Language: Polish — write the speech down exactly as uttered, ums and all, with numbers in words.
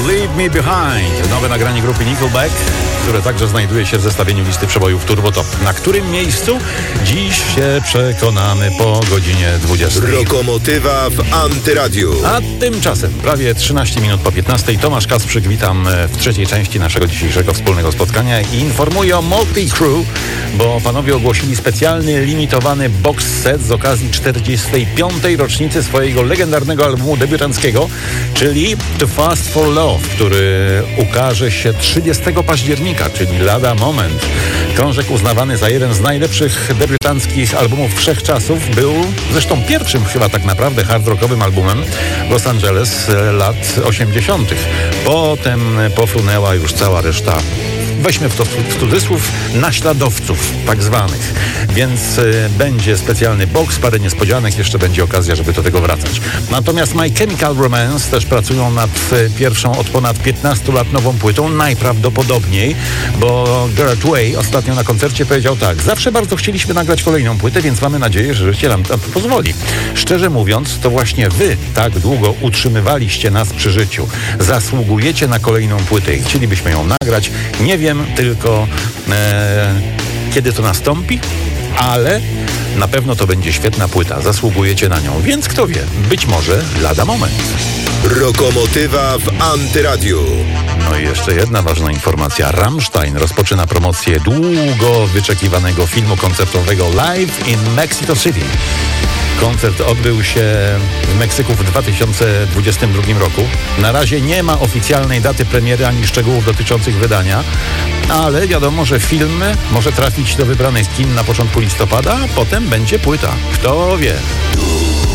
Leave Me Behind. Nowe nagranie grupy Nickelback, które także znajduje się w zestawieniu listy przebojów Turbo Top. Na którym miejscu? Dziś się przekonamy po godzinie dwudziestej. Lokomotywa w Antyradiu. A tymczasem prawie trzynaście minut po piętnastej. Tomasz Kasprzyk, witam w trzeciej części naszego dzisiejszego wspólnego spotkania i informuję o Motley Crue, bo panowie ogłosili specjalny, limitowany box set z okazji czterdziestej piątej rocznicy swojego legendarnego albumu debiutanckiego, czyli To Fast for Love, który ukaże się trzydziestego października, czyli lada moment. Krążek uznawany za jeden z najlepszych debiutanckich albumów wszechczasów był zresztą pierwszym chyba tak naprawdę hard rockowym albumem Los Angeles lat osiemdziesiątych. Potem pofrunęła już cała reszta, weźmy w to w cudzysłów, naśladowców tak zwanych. Więc y, będzie specjalny box, parę niespodzianek, jeszcze będzie okazja, żeby do tego wracać. Natomiast My Chemical Romance też pracują nad y, pierwszą od ponad piętnastu lat nową płytą, najprawdopodobniej, bo Gerard Way ostatnio na koncercie powiedział tak: zawsze bardzo chcieliśmy nagrać kolejną płytę, więc mamy nadzieję, że życie nam to pozwoli. Szczerze mówiąc, to właśnie wy tak długo utrzymywaliście nas przy życiu. Zasługujecie na kolejną płytę i chcielibyśmy ją nagrać. Nie wiem tylko e, kiedy to nastąpi, ale na pewno to będzie świetna płyta. Zasługujecie na nią, więc kto wie, być może lada moment. Lokomotywa w Antyradiu. No i jeszcze jedna ważna informacja. Rammstein rozpoczyna promocję długo wyczekiwanego filmu koncertowego Live in Mexico City. Koncert odbył się w Meksyku w dwa tysiące dwudziestym drugim roku. Na razie nie ma oficjalnej daty premiery ani szczegółów dotyczących wydania, ale wiadomo, że film może trafić do wybranych kin na początku listopada, a potem będzie płyta. Kto wie?